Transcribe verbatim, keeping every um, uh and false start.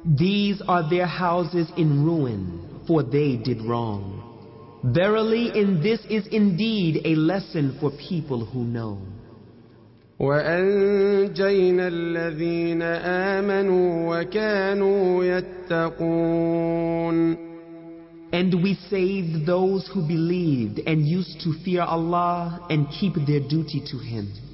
These are their houses in ruin, for they did wrong. Verily, in this is indeed a lesson for people who know. وَأَنْجَيْنَا الَّذِينَ آمَنُوا وَكَانُوا يَتَّقُونَ. And we saved those who believed and used to fear Allah and keep their duty to Him.